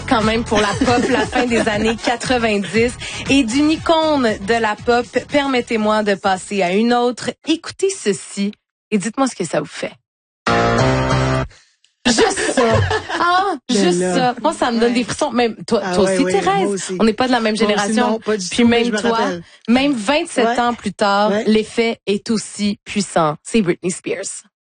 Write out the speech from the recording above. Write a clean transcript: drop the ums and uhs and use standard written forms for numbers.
quand même pour la pop, la fin des années 90. Et d'une icône de la pop, permettez-moi de passer à une autre. Écoutez ceci et dites-moi ce que ça vous fait. Juste ça. Juste ça. Moi, ça me donne des frissons. Même toi aussi, Thérèse. Aussi. On n'est pas de la même génération. Non, pas du Puis tout, même toi, même 27 ans plus tard, l'effet est aussi puissant. C'est Britney Spears.